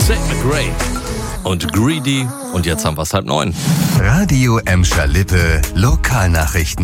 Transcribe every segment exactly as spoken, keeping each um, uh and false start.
Tate McRae und Greedy. Und jetzt haben wir es halb neun. Radio Emscher Lippe, Lokalnachrichten.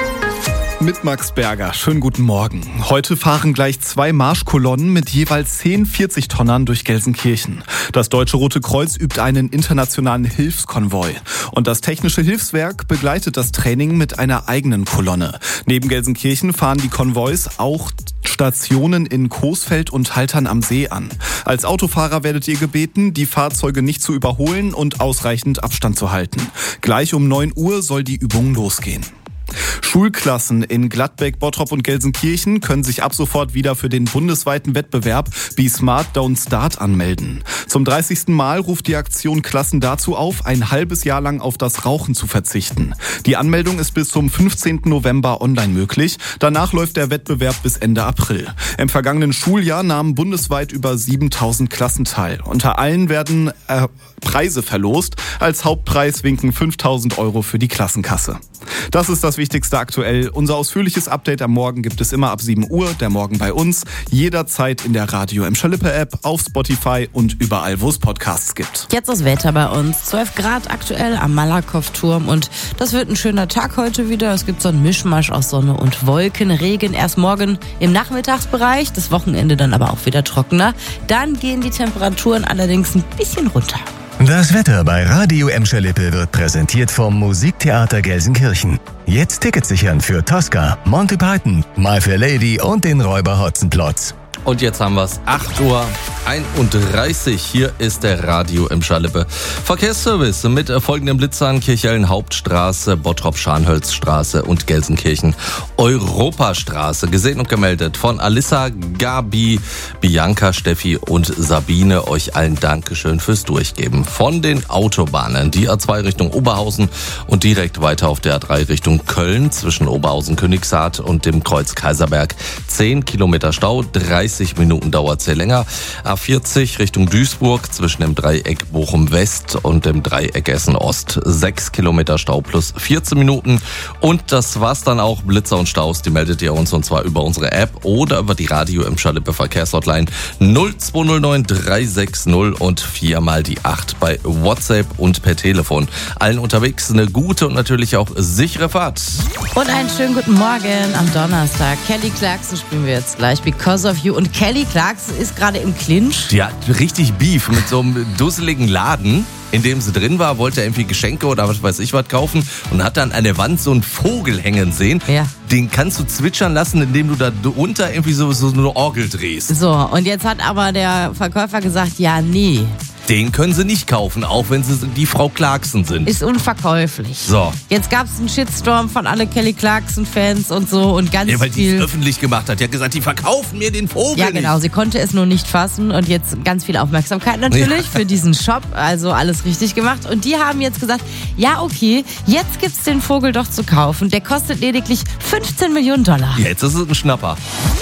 Mit Max Berger. Schönen guten Morgen. Heute fahren gleich zwei Marschkolonnen mit jeweils zehn vierzig-Tonnern durch Gelsenkirchen. Das Deutsche Rote Kreuz übt einen internationalen Hilfskonvoi. Und das Technische Hilfswerk begleitet das Training mit einer eigenen Kolonne. Neben Gelsenkirchen fahren die Konvois auch Stationen in Coesfeld und Haltern am See an. Als Autofahrer werdet ihr gebeten, die Fahrzeuge nicht zu überholen und ausreichend Abstand zu halten. Gleich um neun Uhr soll die Übung losgehen. Schulklassen in Gladbeck, Bottrop und Gelsenkirchen können sich ab sofort wieder für den bundesweiten Wettbewerb Be Smart Don't Start anmelden. Zum dreißigsten Mal ruft die Aktion Klassen dazu auf, ein halbes Jahr lang auf das Rauchen zu verzichten. Die Anmeldung ist bis zum fünfzehnten November online möglich. Danach läuft der Wettbewerb bis Ende April. Im vergangenen Schuljahr nahmen bundesweit über siebentausend Klassen teil. Unter allen werden äh, Preise verlost. Als Hauptpreis winken fünftausend Euro für die Klassenkasse. Das ist das Wichtigste aktuell. Unser ausführliches Update am Morgen gibt es immer ab sieben Uhr, der Morgen bei uns, jederzeit in der Radio Emscher Lippe App, auf Spotify und überall, wo es Podcasts gibt. Jetzt das Wetter bei uns. zwölf Grad aktuell am Malakow-Turm und das wird ein schöner Tag heute wieder. Es gibt so einen Mischmasch aus Sonne und Wolken, Regen erst morgen im Nachmittagsbereich, das Wochenende dann aber auch wieder trockener. Dann gehen die Temperaturen allerdings ein bisschen runter. Das Wetter bei Radio Emscher Lippe wird präsentiert vom Musiktheater Gelsenkirchen. Jetzt Tickets sichern für Tosca, Monty Python, My Fair Lady und den Räuber Hotzenplotz. Und jetzt haben wir es, acht Uhr einunddreißig. Hier ist der Radio Emscher Lippe Verkehrsservice mit folgenden Blitzern: Kirchhellen Hauptstraße, Bottrop-Scharnhölzstraße und Gelsenkirchen Europastraße. Gesehen und gemeldet von Alissa, Gabi, Bianca, Steffi und Sabine. Euch allen Dankeschön fürs Durchgeben. Von den Autobahnen, die A zwei Richtung Oberhausen und direkt weiter auf der A drei Richtung Köln zwischen Oberhausen-Königshardt und dem Kreuz Kaiserberg. zehn Kilometer Stau, dreißig Minuten dauert es länger. A vierzig Richtung Duisburg zwischen dem Dreieck Bochum West und dem Dreieck Essen Ost. sechs Kilometer Stau plus vierzehn Minuten. Und das war's dann auch. Blitzer und Staus, die meldet ihr uns und zwar über unsere App oder über die Radio Emscher Lippe Verkehrshotline null zwei null neun drei sechs null und viermal die acht bei WhatsApp und per Telefon. Allen unterwegs eine gute und natürlich auch sichere Fahrt. Und einen schönen guten Morgen am Donnerstag. Kelly Clarkson spielen wir jetzt gleich, Because of You. Und Kelly Clarkson ist gerade im Clinch. Die hat richtig Beef mit so einem dusseligen Laden, in dem sie drin war, wollte irgendwie Geschenke oder was weiß ich was kaufen und hat dann an der Wand so einen Vogel hängen sehen. Ja. Den kannst du zwitschern lassen, indem du da drunter irgendwie so, so eine Orgel drehst. So, und jetzt hat aber der Verkäufer gesagt, ja, nee. Den können sie nicht kaufen, auch wenn sie die Frau Clarkson sind. Ist unverkäuflich. So. Jetzt gab es einen Shitstorm von alle Kelly Clarkson-Fans und so und ganz ja, weil viel... die es öffentlich gemacht hat. Die hat gesagt, die verkaufen mir den Vogel Ja, genau. nicht. Sie konnte es nur nicht fassen und jetzt ganz viel Aufmerksamkeit natürlich Ja. für diesen Shop. Also alles richtig gemacht. Und die haben jetzt gesagt, ja, okay, jetzt gibt's den Vogel doch zu kaufen. Der kostet lediglich fünfzehn Millionen Dollar. Jetzt ist es ein Schnapper.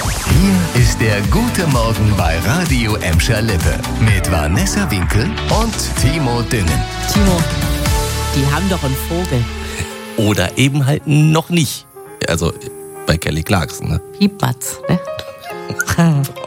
Hier ist der gute Morgen bei Radio Emscher Lippe mit Vanessa Winkel und Timo Dünnen. Timo, die haben doch einen Vogel. Oder eben halt noch nicht. Also bei Kelly Clarkson, ne? Piepmatz, ne?